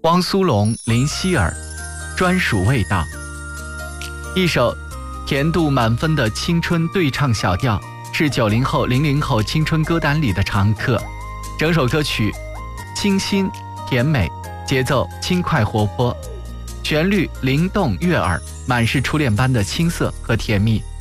汪苏泷、林希儿专属味道。一首甜度满分的青春对唱小调，是90后、00后青春歌单里的常客。整首歌曲清新甜美，节奏轻快活泼，旋律灵动悦耳，满是初恋般的青涩和甜蜜。